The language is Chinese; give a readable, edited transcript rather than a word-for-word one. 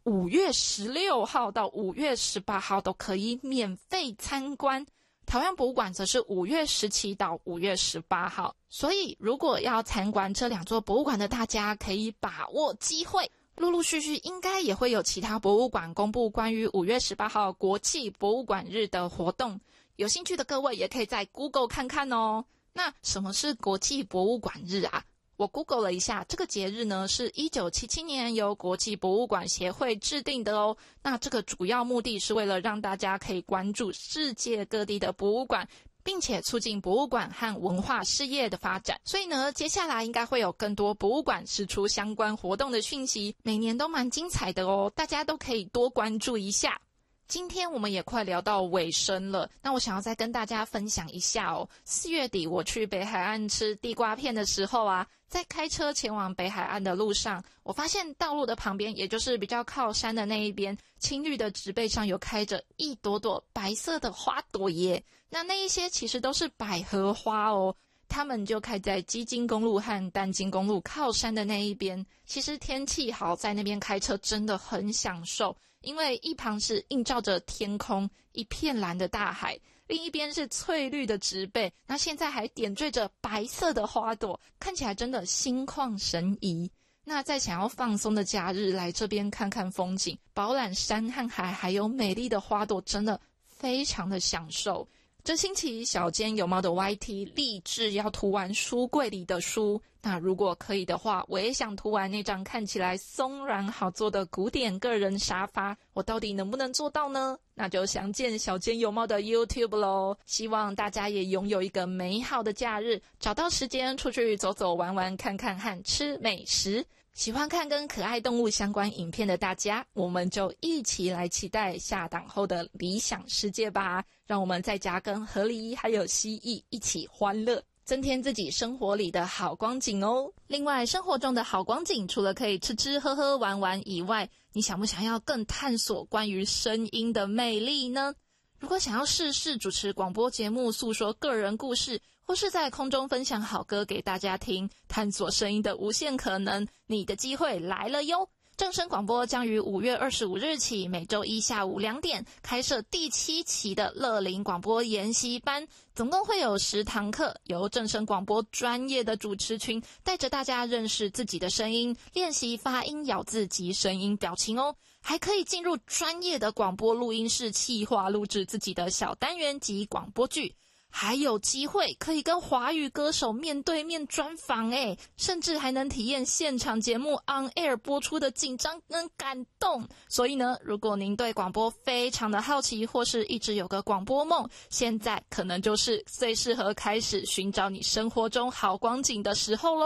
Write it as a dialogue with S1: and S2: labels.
S1: 5月16号到5月18号都可以免费参观，台湾博物馆则是5月17到5月18号。所以如果要参观这2座博物馆的大家可以把握机会，陆陆续续应该也会有其他博物馆公布关于5月18号国际博物馆日的活动，有兴趣的各位也可以在 Google 看看哦。那什么是国际博物馆日啊？我 Google 了一下，这个节日呢是1977年由国际博物馆协会制定的哦。那这个主要目的是为了让大家可以关注世界各地的博物馆，并且促进博物馆和文化事业的发展。所以呢，接下来应该会有更多博物馆释出相关活动的讯息，每年都蛮精彩的哦，大家都可以多关注一下。今天我们也快聊到尾声了，那我想要再跟大家分享一下哦。4月底我去北海岸吃地瓜片的时候啊，在开车前往北海岸的路上，我发现道路的旁边，也就是比较靠山的那一边，青绿的植被上有开着一朵朵白色的花朵耶。那一些其实都是百合花哦，他们就开在基金公路和淡金公路靠山的那一边。其实天气好，在那边开车真的很享受，因为一旁是映照着天空，一片蓝的大海，另一边是翠绿的植被，那现在还点缀着白色的花朵，看起来真的心旷神怡。那在想要放松的假日来这边看看风景，饱览山和海，还有美丽的花朵，真的非常的享受。这星期小间有猫的 YT 立志要涂完书柜里的书，那如果可以的话，我也想涂完那张看起来松软好坐的古典个人沙发，我到底能不能做到呢？那就详见小间有猫的 YouTube 咯。希望大家也拥有一个美好的假日，找到时间出去走走玩玩看看和吃美食。喜欢看跟可爱动物相关影片的大家，我们就一起来期待下档后的理想世界吧，让我们在家跟河狸还有蜥蜴一起欢乐，增添自己生活里的好光景哦。另外，生活中的好光景除了可以吃吃喝喝玩玩以外，你想不想要更探索关于声音的魅力呢？如果想要试试主持广播节目，诉说个人故事，或是在空中分享好歌给大家听，探索声音的无限可能，你的机会来了哟！正声广播将于5月25日起，每周一下午2点开设第7期的乐龄广播研习班，总共会有10堂课，由正声广播专业的主持群带着大家认识自己的声音，练习发音、咬字及声音表情哦。还可以进入专业的广播录音室企划录制自己的小单元及广播剧，还有机会可以跟华语歌手面对面专访诶，甚至还能体验现场节目 on air 播出的紧张跟感动。所以呢，如果您对广播非常的好奇，或是一直有个广播梦，现在可能就是最适合开始寻找你生活中好光景的时候咯。